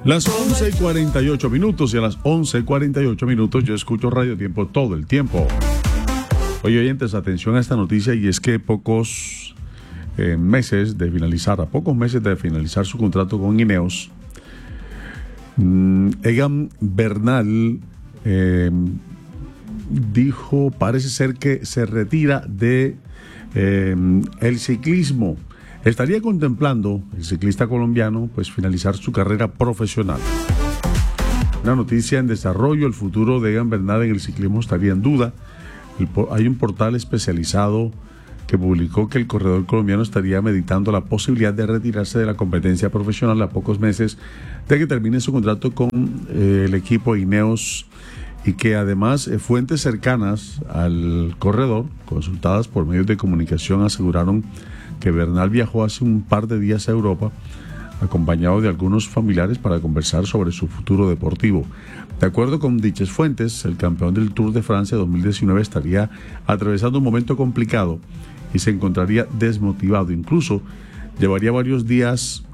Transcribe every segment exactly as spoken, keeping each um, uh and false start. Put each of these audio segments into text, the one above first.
Las once y cuarenta y ocho minutos y a las once y cuarenta y ocho minutos yo escucho Radio Tiempo todo el tiempo. Oye, oyentes, atención a esta noticia, y es que pocos eh, meses de finalizar, a pocos meses de finalizar su contrato con Ineos, mmm, Egan Bernal eh, dijo, parece ser que se retira de eh, el ciclismo. Estaría contemplando el ciclista colombiano pues finalizar su carrera profesional. Una noticia en desarrollo: el futuro de Egan Bernal en el ciclismo estaría en duda. El, hay un portal especializado que publicó que el corredor colombiano estaría meditando la posibilidad de retirarse de la competencia profesional a pocos meses de que termine su contrato con eh, el equipo Ineos, y que además eh, fuentes cercanas al corredor, consultadas por medios de comunicación, aseguraron que Bernal viajó hace un par de días a Europa acompañado de algunos familiares para conversar sobre su futuro deportivo. De acuerdo con dichas fuentes, el campeón del Tour de Francia dos mil diecinueve estaría atravesando un momento complicado y se encontraría desmotivado. Incluso llevaría varios días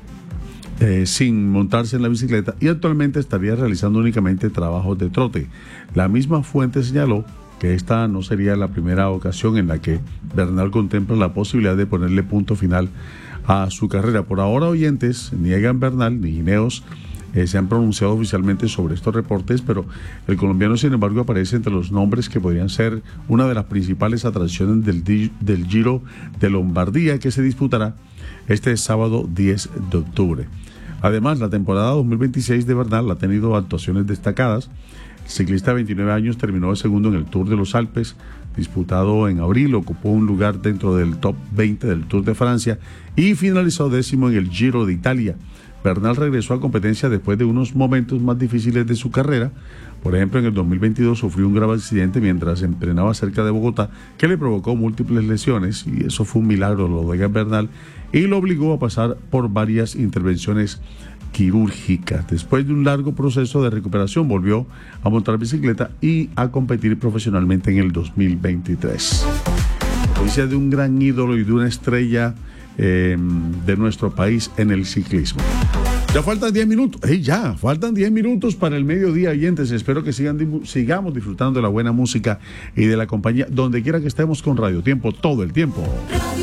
eh, sin montarse en la bicicleta y actualmente estaría realizando únicamente trabajos de trote. La misma fuente señaló que esta no sería la primera ocasión en la que Bernal contempla la posibilidad de ponerle punto final a su carrera. Por ahora, oyentes, ni Egan Bernal ni Ineos eh, se han pronunciado oficialmente sobre estos reportes, pero el colombiano, sin embargo, aparece entre los nombres que podrían ser una de las principales atracciones del, del Giro de Lombardía, que se disputará este sábado diez de octubre. Además, la temporada dos mil veintiséis de Bernal ha tenido actuaciones destacadas. El ciclista de veintinueve años terminó de segundo en el Tour de los Alpes, disputado en abril, ocupó un lugar dentro del top veinte del Tour de Francia y finalizó décimo en el Giro de Italia. Bernal regresó a competencia después de unos momentos más difíciles de su carrera. Por ejemplo, en el dos mil veintidós sufrió un grave accidente mientras entrenaba cerca de Bogotá, que le provocó múltiples lesiones, y eso fue un milagro lo de Egan Bernal, y lo obligó a pasar por varias intervenciones quirúrgicas. Después de un largo proceso de recuperación, volvió a montar bicicleta y a competir profesionalmente en el dos mil veintitrés. Noticia de un gran ídolo y de una estrella eh, de nuestro país en el ciclismo. Ya faltan diez minutos, hey, ya, faltan diez minutos para el mediodía, oyentes. Espero que sigan, sigamos disfrutando de la buena música y de la compañía, donde quiera que estemos, con Radio Tiempo todo el tiempo.